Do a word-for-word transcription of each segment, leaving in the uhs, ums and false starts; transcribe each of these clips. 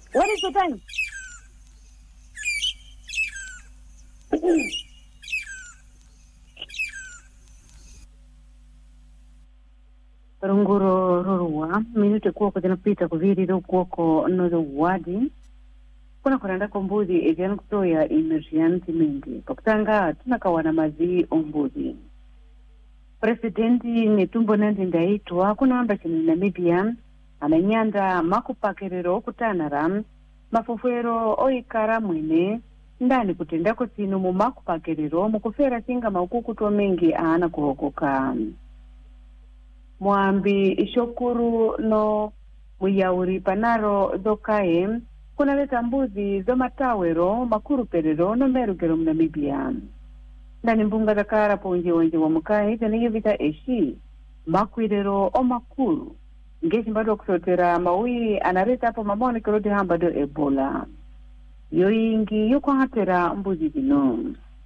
What is the time? Runguro rurua minute kuoko zinapita kuviri do kuoko no wadi kuna kuranda kombuzi ejan kutoya emergency mingi pakutanga tunakawana mazi ombuzi Presidenti Netumbo Nandi-Ndaitwah kuna amba chini Namibia ananyanda makupakerero kutanara mafufuero oikara mwene ndani kutendako sinu mu makupakerero mukufera singa maukukuto mengi aana kuhokoka Mwambi ishokuru no muyauri panaro dokae kuna leta mbuzi zo matawero makuru perero no merugero Namibia ndani mbunga zakara ponje wenje wa mukai taniye vita eshi makwirero o makuru ngeshi mbado kusotera mawi anareta hapo mamone kerodi hamba do Ebola yoingi yuko hatera mbuzi dino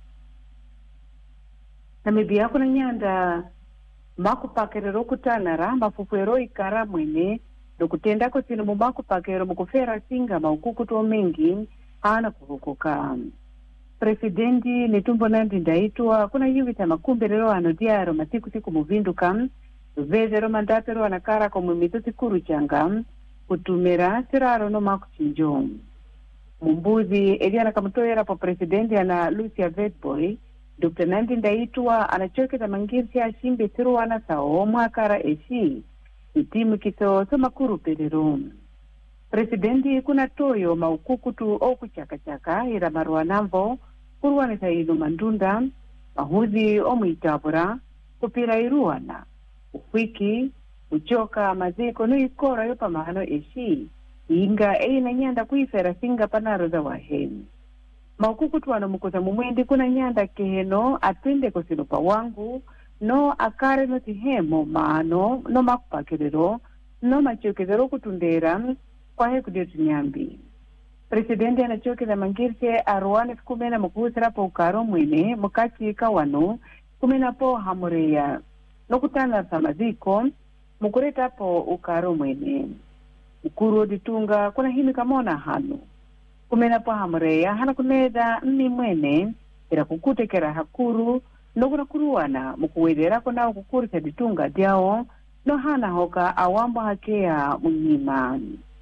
Namibia kuna nyanda makupakerero kutanara mafufuero ikara mwene dokutenda ko sinu mu makupakero mukufera singa maukukuto mengi ana kuvukuka Presidenti Netumbo Nandi-Ndaitwah kuna yuvita makumberero ano diaro matiku siku muvinduka vezero mandatero anakara komu mituti kuru changa kutumera siraro no makuchinjo mumbuzi eliana kamutoyera po presidenti ana Lucia Vetboy Doctor Nandi-Ndaitwah anachoketa mangirsi ashimbe siru wana sao mwakara eshi itimu kiso so makuru perero Presidenti kuna toyo maukukutu oku chaka chaka ira maruanamvo kuruwane sayidu mandunda mahuzi omuitabura kupira iruana ukwiki uchoka maziko no ikora yopa mahano eshi inga eina nyanda kuifera singa panaro za waheni maukukutu wano mukoza mumwendi kuna nyanda keheno atwende kosilupa wangu no akare no tihemo maano no makupakerero no machokezero kutundera kwa heku detu nyambi Presidenti anachokeza mangirse aruane kumena mukuhusira po ukaro mwene mukachi kawano kumena po hamureya no kutana samaziko mukureta po ukaro mwene ukuru ditunga kuna himi kamona hanu kumena po hamureya hana kuneda nni mwene ira kukutekera hakuru no kuna kuruwana mukuwedera kuna ukukurisa ditunga diao no hana hoka awambo hakea munyima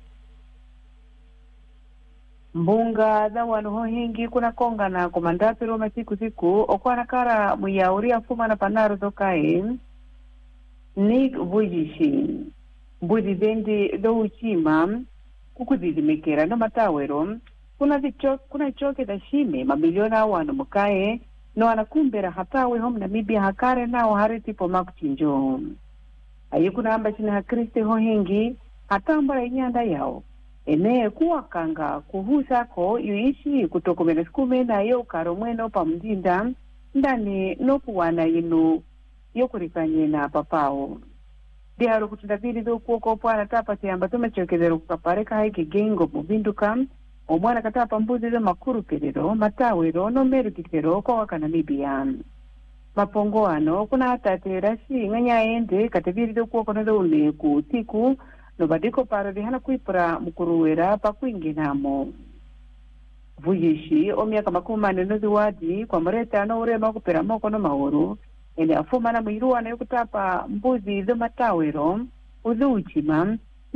Mbunga za wano hingi kuna konga na komandati roma siku siku okwana kara muyauri afuma na panaro dokae Nick Vujishi mbuzi zendi do uchima kukuzizi mekera no matawero kuna zicho, kuna choke da shime mamiliona wano mukae no anakumbera hatawe home Namibia hakare nao hariti po makuchinjo ayu kuna amba chini hakriste ho hingi hatambara inyanda yao ene kuwakanga kuhusako yuishi kutokomene skume na yo karo mweno pa mjinda ndani nokuwana inu yokurikanye na papao diaro kutundabiri do kuoko pwana tapa tiamba tumechokezero kukapareka haiki gengo muvinduka omwana katapa mbuzi do makuru perero matawero no meru kitero kwa waka Namibia mapongo ano kuna ataterashi nganya ende katebiri do kuoko na do ule kutiku no badiko para dihana kuipura mukuruwera pa kuinginamo Vujishi omiaka makumane no ziwadi kwa mreta no urema kupera moko no mauru ene afuma na miruwa na yukutapa mbuzi zo matawero uzu uchima